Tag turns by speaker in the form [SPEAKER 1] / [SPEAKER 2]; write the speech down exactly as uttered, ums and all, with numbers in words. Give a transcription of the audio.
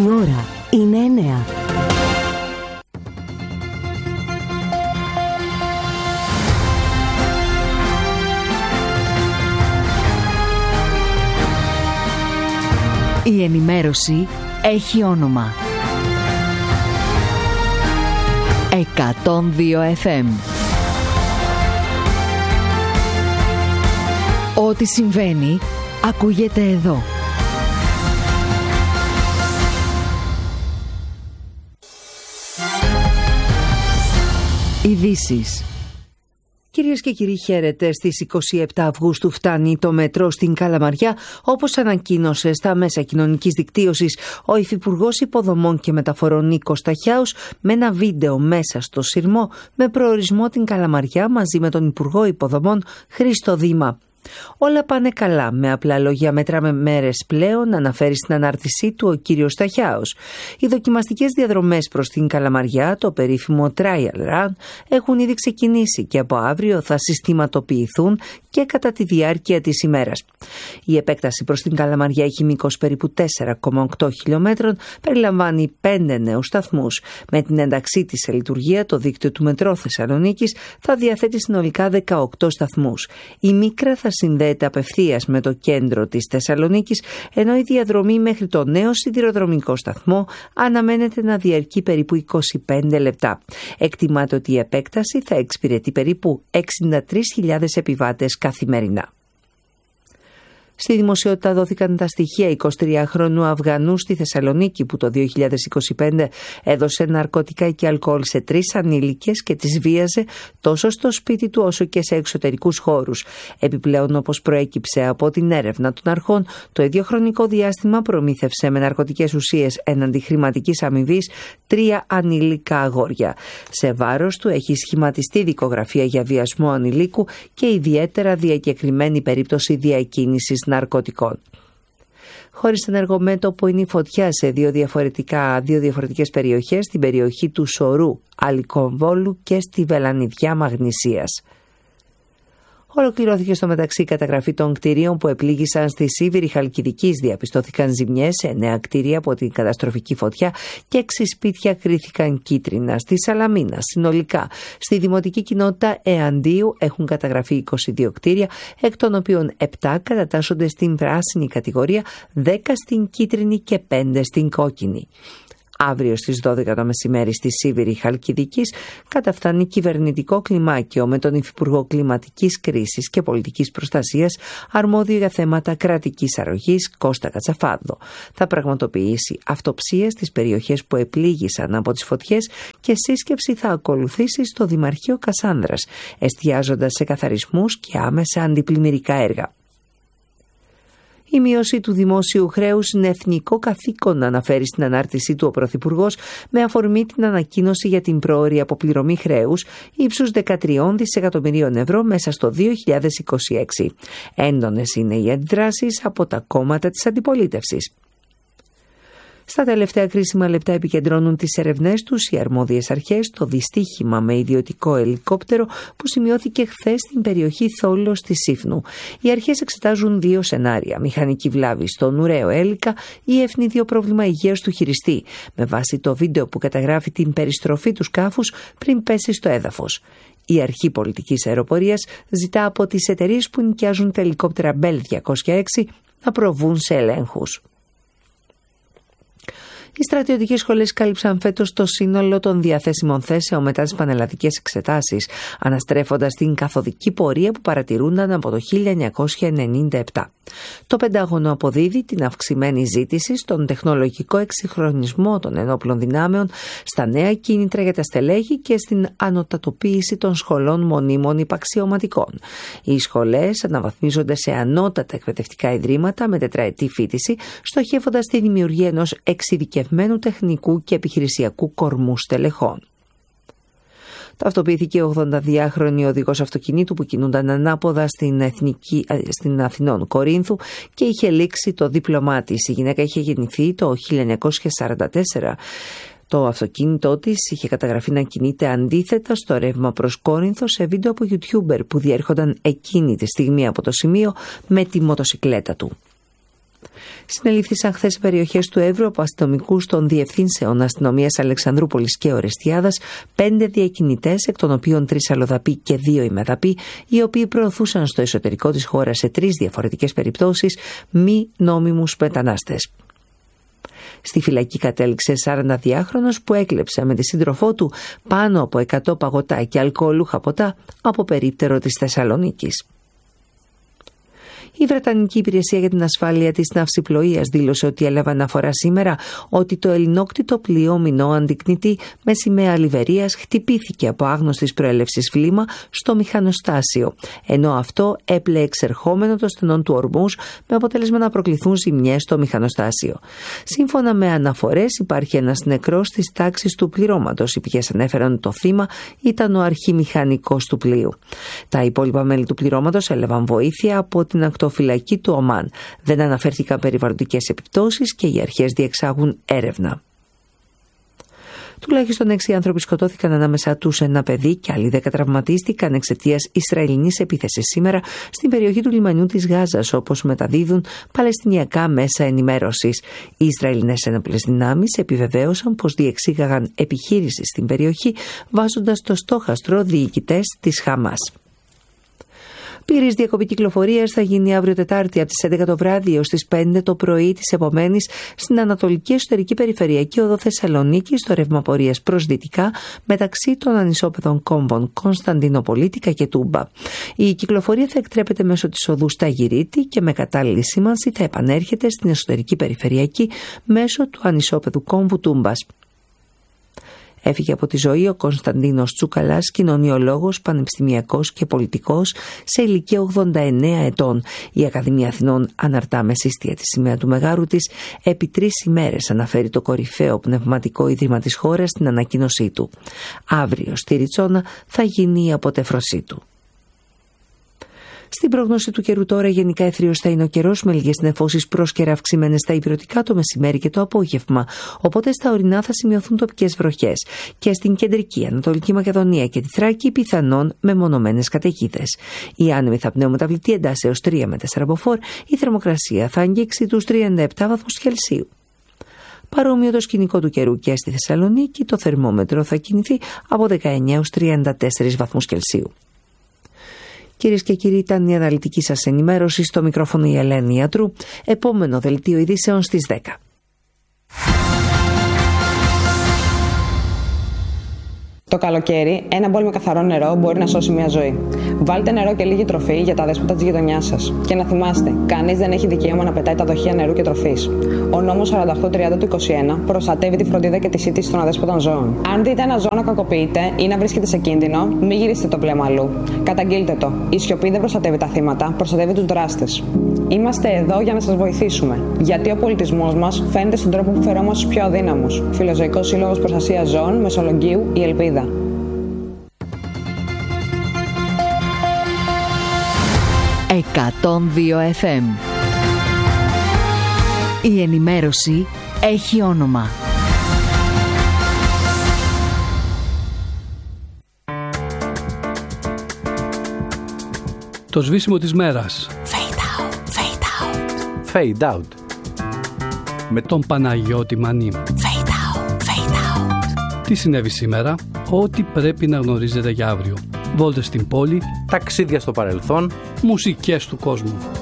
[SPEAKER 1] Η ώρα είναι εννέα. Η ενημέρωση έχει όνομα. εκατόν δύο εφ εμ. Ό,τι συμβαίνει, ακούγεται εδώ. Ειδήσεις. Κυρίες και κύριοι, χαίρετε. Στις είκοσι επτά Αυγούστου φτάνει το μετρό στην Καλαμαριά, όπως ανακοίνωσε στα μέσα κοινωνικής δικτύωσης ο Υφυπουργός Υποδομών και Μεταφορών Νίκος Ταχιάους με ένα βίντεο μέσα στο σειρμό με προορισμό την Καλαμαριά μαζί με τον Υπουργό Υποδομών Χρήστο Δήμα. Όλα πάνε καλά, με απλά λόγια μετράμε μέρες πλέον, αναφέρει στην ανάρτησή του ο κύριος Ταχιάους. Οι δοκιμαστικές διαδρομές προς την Καλαμαριά, το περίφημο Trial Run, έχουν ήδη ξεκινήσει και από αύριο θα συστηματοποιηθούν και κατά τη διάρκεια της ημέρας. Η επέκταση προς την Καλαμαριά έχει μήκος περίπου τέσσερα κόμμα οκτώ χιλιόμετρων, περιλαμβάνει πέντε νέους σταθμούς. Με την ένταξή της σε λειτουργία, το δίκτυο του μετρό Θεσσαλονίκης θα διαθέτει συνολικά δεκαοκτώ σταθμούς. Η Μίκρα θα συνδέεται απευθείας με το κέντρο της Θεσσαλονίκης, ενώ η διαδρομή μέχρι το νέο σιδηροδρομικό σταθμό αναμένεται να διαρκεί περίπου είκοσι πέντε λεπτά. Εκτιμάται ότι η επέκταση θα εξυπηρετεί περίπου εξήντα τρεις χιλιάδες επιβάτες καθημερινά. Στη δημοσιότητα δόθηκαν τα στοιχεία εικοσιτριάχρονου Αφγανού στη Θεσσαλονίκη που το δύο χιλιάδες είκοσι πέντε έδωσε ναρκωτικά και αλκοόλ σε τρεις ανήλικες και τις βίαζε τόσο στο σπίτι του όσο και σε εξωτερικούς χώρους. Επιπλέον, όπως προέκυψε από την έρευνα των αρχών, το ίδιο χρονικό διάστημα προμήθευσε με ναρκωτικές ουσίες έναντι χρηματικής αμοιβής τρία ανήλικα αγόρια. Σε βάρος του έχει σχηματιστεί δικογραφία για βιασμό ανηλίκου και ιδιαίτερα διακεκριμένη περίπτωση διακίνησης ναρκωτικών. Χωρίς ενεργό μέτωπο είναι η φωτιά σε δύο, διαφορετικά, δύο διαφορετικές περιοχές, στην περιοχή του Σορού, Αλικομβόλου και στη Βελανιδιά Μαγνησίας. Ολοκληρώθηκε στο μεταξύ η καταγραφή των κτηρίων που επλήγησαν στη Σίβηρη Χαλκιδικής. Διαπιστώθηκαν ζημιές σε εννέα κτίρια από την καταστροφική φωτιά και έξι σπίτια κρίθηκαν κίτρινα. Στη Σαλαμίνα, συνολικά, στη δημοτική κοινότητα Εαντίου έχουν καταγραφεί είκοσι δύο κτίρια, εκ των οποίων επτά κατατάσσονται στην πράσινη κατηγορία, δέκα στην κίτρινη και πέντε στην κόκκινη. Αύριο στις δώδεκα το μεσημέρι στη Σίβηρη Χαλκιδικής καταφθάνει κυβερνητικό κλιμάκιο με τον Υφυπουργό Κλιματικής Κρίσης και Πολιτικής Προστασίας αρμόδιο για θέματα κρατικής αρρωγής Κώστα Κατσαφάδο. Θα πραγματοποιήσει αυτοψίες στις περιοχές που επλήγησαν από τις φωτιές και σύσκεψη θα ακολουθήσει στο Δημαρχείο Κασάνδρας, εστιάζοντας σε καθαρισμούς και άμεσα αντιπλημμυρικά έργα. Η μείωση του δημόσιου χρέους είναι εθνικό καθήκον, αναφέρει στην ανάρτησή του ο Πρωθυπουργός, με αφορμή την ανακοίνωση για την πρόωρη αποπληρωμή χρέους ύψους δεκατρία δισεκατομμυρίων ευρώ μέσα στο δύο χιλιάδες είκοσι έξι. Έντονες είναι οι αντιδράσεις από τα κόμματα της αντιπολίτευσης. Στα τελευταία κρίσιμα λεπτά επικεντρώνουν τις ερευνές τους οι αρμόδιες αρχές στο δυστύχημα με ιδιωτικό ελικόπτερο που σημειώθηκε χθες στην περιοχή Θόλος της Σύφνου. Οι αρχές εξετάζουν δύο σενάρια: μηχανική βλάβη στον ουραίο έλικα ή ευνίδιο πρόβλημα υγείας του χειριστή, με βάση το βίντεο που καταγράφει την περιστροφή του σκάφους πριν πέσει στο έδαφος. Η Αρχή Πολιτικής Αεροπορίας ζητά από τις εταιρείες που νοικιάζουν τα ελικόπτερα Μπέλ διακόσια έξι να προβούν σε ελέγχους. Οι στρατιωτικές σχολές κάλυψαν φέτος το σύνολο των διαθέσιμων θέσεων μετά τις πανελλαδικές εξετάσεις, αναστρέφοντας την καθοδική πορεία που παρατηρούνταν από το χίλια εννιακόσια ενενήντα επτά. Το Πεντάγωνο αποδίδει την αυξημένη ζήτηση στον τεχνολογικό εξυγχρονισμό των ενόπλων δυνάμεων, στα νέα κίνητρα για τα στελέχη και στην ανωτατοποίηση των σχολών μονίμων υπαξιωματικών. Οι σχολές αναβαθμίζονται σε ανώτατα εκπαιδευτικά ιδρύματα με τετραετή φοιτηση, στοχεύοντας τη δημιουργία ενός εξειδικευμένου τεχνικού και επιχειρησιακού κορμού στελεχών. Ταυτοποιήθηκε ο ογδονταδυάχρονη οδηγός αυτοκινήτου που κινούνταν ανάποδα στην, εθνική, στην Αθηνών Κορίνθου και είχε λήξει το δίπλωμά της. Η γυναίκα είχε γεννηθεί το χίλια εννιακόσια σαράντα τέσσερα. Το αυτοκίνητό της είχε καταγραφεί να κινείται αντίθετα στο ρεύμα προς Κόρινθο σε βίντεο από YouTuber που διέρχονταν εκείνη τη στιγμή από το σημείο με τη μοτοσικλέτα του. Συνελήφθησαν χθες σε περιοχές του Εύρου από αστυνομικούς των διευθύνσεων αστυνομίας Αλεξανδρούπολης και Ορεστιάδας πέντε διακινητές, εκ των οποίων τρεις αλλοδαποί και δύο ημεδαποί, οι οποίοι προωθούσαν στο εσωτερικό της χώρας σε τρεις διαφορετικές περιπτώσεις μη νόμιμους μετανάστες. Στη φυλακή κατέληξε σαρανταδυάχρονος που έκλεψε με τη σύντροφό του πάνω από εκατό παγωτά και αλκοολούχα ποτά από περίπτερο της Θεσσαλονίκης. Η Βρετανική Υπηρεσία για την Ασφάλεια της Ναυσιπλοείας δήλωσε ότι έλαβε αναφορά σήμερα ότι το ελληνόκτητο πλοίο Μινό Αντικνητή με σημαία Λιβερίας χτυπήθηκε από άγνωστης προέλευσης βλήμα στο μηχανοστάσιο, ενώ αυτό έπλεε εξερχόμενο των στενών του Ορμούζ με αποτέλεσμα να προκληθούν ζημιές στο μηχανοστάσιο. Σύμφωνα με αναφορές, υπάρχει ένας νεκρός της τάξης του πληρώματος. Οι πηγές ανέφεραν ότι το θύμα ήταν ο αρχιμηχανικός του πλοίου. Τα υπόλοιπα μέλη του πληρώματος έλαβαν βοήθεια από την ακτοφυλακή του Ομάν. Δεν αναφέρθηκαν περιβαλλοντικές επιπτώσεις και οι αρχές διεξάγουν έρευνα. Τουλάχιστον έξι άνθρωποι σκοτώθηκαν, ανάμεσά τους ένα παιδί, και άλλοι δέκα τραυματίστηκαν εξαιτίας Ισραηλινής επίθεσης σήμερα στην περιοχή του λιμανιού της Γάζας, όπως μεταδίδουν παλαιστινιακά μέσα ενημέρωσης. Οι Ισραηλινές ένοπλες δυνάμεις επιβεβαίωσαν πως διεξήγαγαν επιχείρηση στην περιοχή, βάζοντας στο στόχαστρο διοικητές της Χαμάς. Πλήρης διακοπή κυκλοφορίας θα γίνει αύριο Τετάρτη από τις έντεκα το βράδυ έως τις πέντε το πρωί της επομένης στην Ανατολική Εσωτερική Περιφερειακή Οδό Θεσσαλονίκη, στο ρεύμα πορείας προς δυτικά μεταξύ των ανισόπεδων κόμβων Κωνσταντινοπολίτικα και Τούμπα. Η κυκλοφορία θα εκτρέπεται μέσω της οδού Σταγυρίτη και με κατάλληλη σήμανση θα επανέρχεται στην Εσωτερική Περιφερειακή μέσω του ανισόπεδου κόμβου Τούμπας. Έφυγε από τη ζωή ο Κωνσταντίνος Τσούκαλας, κοινωνιολόγος, πανεπιστημιακός και πολιτικός, σε ηλικία ογδόντα εννέα ετών. Η Ακαδημία Αθηνών αναρτά με σύστια τη σημαία του μεγάρου της επί τρεις ημέρες, αναφέρει το κορυφαίο πνευματικό ίδρυμα της χώρας στην ανακοίνωσή του. Αύριο στη Ριτσόνα θα γίνει η αποτεφρωσή του. Στην πρόγνωση του καιρού τώρα, γενικά εθρίος θα είναι ο καιρός, με λίγες νεφώσεις πρόσκαιρα αυξημένες στα ηπειρωτικά το μεσημέρι και το απόγευμα. Οπότε στα ορεινά θα σημειωθούν τοπικές βροχές. Και στην κεντρική Ανατολική Μακεδονία και τη Θράκη πιθανόν μεμονωμένες καταιγίδες. Η άνεμη θα πνέουν μεταβλητή εντάσσεως τρία με τέσσερα μποφόρ. Η θερμοκρασία θα αγγίξει τους τριάντα επτά βαθμούς Κελσίου. Παρόμοιο το σκηνικό του καιρού και στη Θεσσαλονίκη, το θερμόμετρο θα κινηθεί από δεκαεννέα έως τριάντα τέσσερα βαθμούς Κελσίου. Κυρίες και κύριοι, ήταν η αναλυτική σας ενημέρωση. Στο μικρόφωνο η Ελένη Ιατρού. Επόμενο δελτίο ειδήσεων στις δέκα.
[SPEAKER 2] Το καλοκαίρι, ένα μπολ με καθαρό νερό μπορεί να σώσει μια ζωή. Βάλτε νερό και λίγη τροφή για τα δέσποτα της γειτονιάς σας. Και να θυμάστε, κανείς δεν έχει δικαίωμα να πετάει τα δοχεία νερού και τροφής. Ο νόμος σαράντα οκτώ τριάντα του είκοσι ένα προστατεύει τη φροντίδα και τη σύντηση των αδέσποτων ζώων. Αν δείτε ένα ζώο να κακοποιείται ή να βρίσκεται σε κίνδυνο, μην γυρίσετε το βλέμμα αλλού. Καταγγείλτε το. Η σιωπή δεν προστατεύει τα θύματα, προστατεύει τους δράστες. Είμαστε εδώ για να σας βοηθήσουμε. Γιατί ο πολιτισμός μας φαίνεται στον τρόπο που φερόμαστε στους πιο αδύναμους. Φιλοζωικός Σύλλογος Προστασίας Ζώων Μεσολογγίου, η Ελπίδα.
[SPEAKER 3] εκατόν δύο εφ εμ. Η ενημέρωση έχει όνομα.
[SPEAKER 4] Το σβήσιμο της μέρας.
[SPEAKER 3] Fade out, fade out.
[SPEAKER 5] Fade out.
[SPEAKER 4] Με τον Παναγιώτη Μανή.
[SPEAKER 3] Fade out, fade out.
[SPEAKER 4] Τι συνέβη σήμερα? Ό,τι πρέπει να γνωρίζετε για αύριο. Βόλτες στην πόλη.
[SPEAKER 5] Ταξίδια στο παρελθόν.
[SPEAKER 4] Μουσικές του κόσμου.